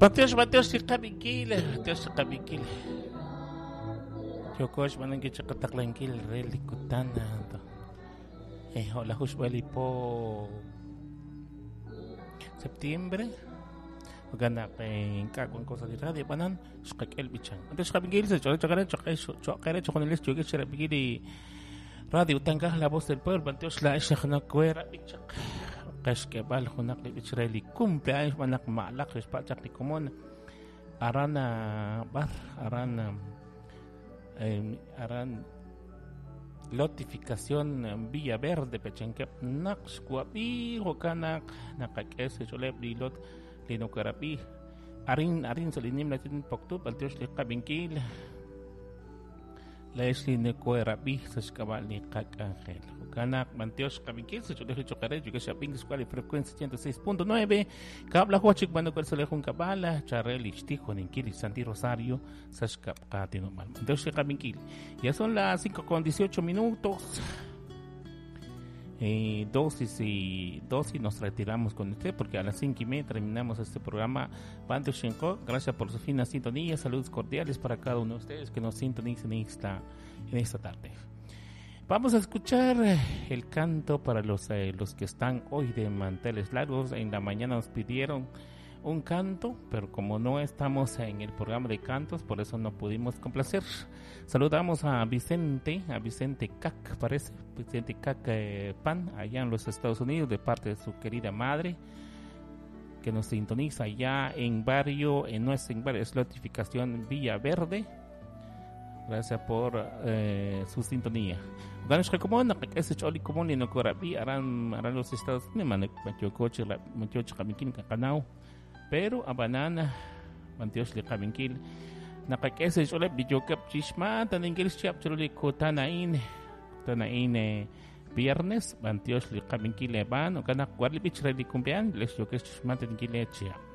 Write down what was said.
Bateos si kabikil. Yokosh manang kichakataklanquil reli kutana. Hola Hushbali po septiembre. Gana en con cosas de radio panan shqak el bichan. Entonces kabikil se chokare chokoneles choke sherabigili radio tanga la voz del pueblo. Bateos la shkhna kuera bichak. Kashkebal hunak libichireli cumpleaños manak malak respachak ni komon arana bar aran notificación Villa Verde pechenke naqs kuapi hokanak nakakese cholep dilot linokarapi arin salinim latin poktu baltios liqabinkil la esline kuerapi sashkabal ni qak angel Kanak Manteos Kabikil, se cholejo chocare, yo que se aping escuela frecuencia 106.9, Cabla Huachik, Bando Cuercelejo Cabala, Charrel, Ixtijo, Ninkili, Santi Rosario, Sashkap, Katino Mal. Manteos Kabikil. Ya son las 5:18. 2 y nos retiramos con usted porque a las 5:30 terminamos este programa. Bando Shenko, gracias por su fina sintonía, saludos cordiales para cada uno de ustedes que nos sintonicen en esta tarde. Vamos a escuchar el canto para los que están hoy de manteles largos. En la mañana nos pidieron un canto, pero como no estamos en el programa de cantos, por eso no pudimos complacer. Saludamos a Vicente Cac, parece, Vicente Cac Pan, allá en los Estados Unidos, de parte de su querida madre, que nos sintoniza allá no es en barrio, es notificación Villa Verde. Gracias por su sintonía. Ganos que como ese choli común y no corabi harán los estados ni man matió coche kamikin kanao pero a banana mantios le kaminkil nakakese chole video cap chishma tan inglés chap choli tanain viernes mantios le kaminkil ban o kana cuarli bichre di kumpian les yo que chishma tan inglés